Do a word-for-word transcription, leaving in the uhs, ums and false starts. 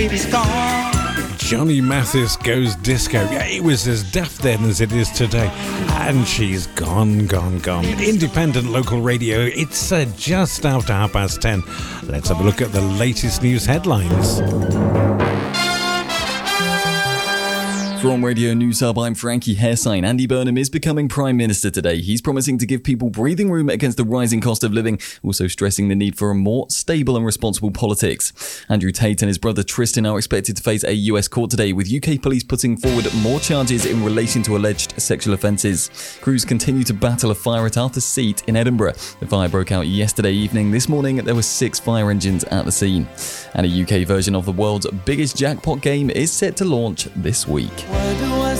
baby's gone. Johnny Mathis goes disco. Yeah, it was as deaf then as it is today. And she's gone, gone, gone. Independent local radio. It's uh, just after half past ten. Let's have a look at the latest news headlines. From Radio News Hub, I'm Frankie Hairsign. Andy Burnham is becoming Prime Minister today. He's promising to give people breathing room against the rising cost of living, also stressing the need for a more stable and responsible politics. Andrew Tate and his brother Tristan are expected to face a U S court today, with U K police putting forward more charges in relation to alleged sexual offences. Crews continue to battle a fire at Arthur's Seat in Edinburgh. The fire broke out yesterday evening. This morning, there were six fire engines at the scene. And a U K version of the world's biggest jackpot game is set to launch this week. Why do I